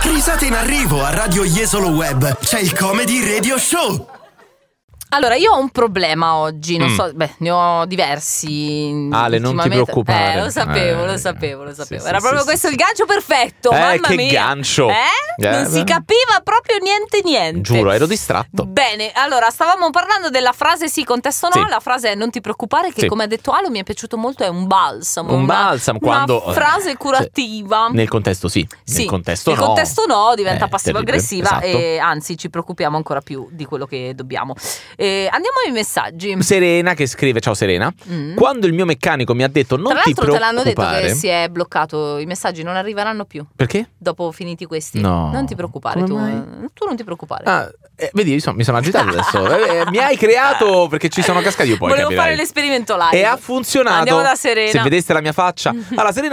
Risate in arrivo a Radio Jesolo Web. C'è il Comedy Radio Show. Allora, io ho un problema oggi, non so, ne ho diversi. Ale, non ti preoccupare. Lo sapevo. Sì, Era proprio questo il gancio perfetto, mamma che mia. gancio. Non si capiva proprio niente. Giuro, ero distratto. Bene, allora, stavamo parlando della frase sì, contesto no. Sì. La frase è non ti preoccupare, che come ha detto Alo mi è piaciuto molto, è un balsamo. Una frase curativa. Nel contesto sì. Nel contesto no. Contesto no, diventa passivo-aggressiva, esatto. e anzi ci preoccupiamo ancora più di quello che dobbiamo. Andiamo ai messaggi. Serena che scrive: ciao Serena, quando il mio meccanico mi ha detto non ti preoccupare. Tra l'altro te l'hanno detto che si è bloccato, i messaggi non arriveranno più. Perché? Dopo finiti questi. No. Non ti preoccupare, tu non ti preoccupare. Vedi, mi sono agitato adesso. Mi hai creato perché ci sono cascati io poi. Volevo fare l'esperimento live. E ha funzionato. Andiamo da Serena. Se vedeste la mia faccia. Allora, Serena